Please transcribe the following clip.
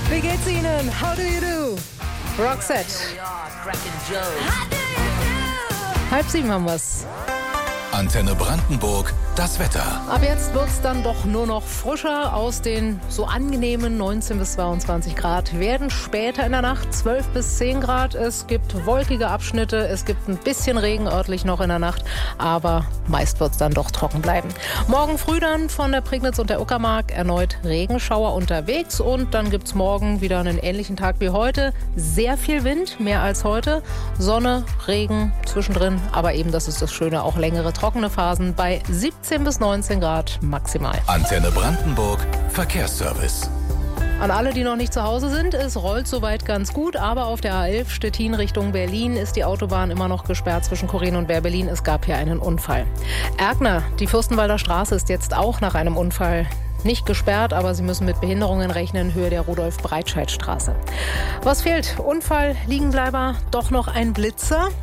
Wie geht's Ihnen? How do you do? Roxette. 6:30 haben wir's. Antenne Brandenburg, das Wetter. Ab jetzt wird's dann doch nur noch frischer. Aus den so angenehmen 19 bis 22 Grad werden später in der Nacht 12 bis 10 Grad. Es gibt wolkige Abschnitte, es gibt ein bisschen Regen örtlich noch in der Nacht, aber meist wird's dann doch trocken bleiben. Morgen früh dann von der Prignitz und der Uckermark erneut Regenschauer unterwegs und dann gibt's morgen wieder einen ähnlichen Tag wie heute. Sehr viel Wind, mehr als heute. Sonne, Regen zwischendrin, aber eben, das ist das Schöne, auch längere trockene Phasen bei 17 bis 19 Grad maximal. Antenne Brandenburg, Verkehrsservice. An alle, die noch nicht zu Hause sind, es rollt soweit ganz gut, aber auf der A11 Stettin Richtung Berlin ist die Autobahn immer noch gesperrt zwischen Korin und Berlin. Es gab hier einen Unfall. Erkner, die Fürstenwalder Straße ist jetzt auch nach einem Unfall nicht gesperrt, aber Sie müssen mit Behinderungen rechnen, Höhe der Rudolf-Breitscheid-Straße. Was fehlt? Unfall, Liegenbleiber, doch noch ein Blitzer.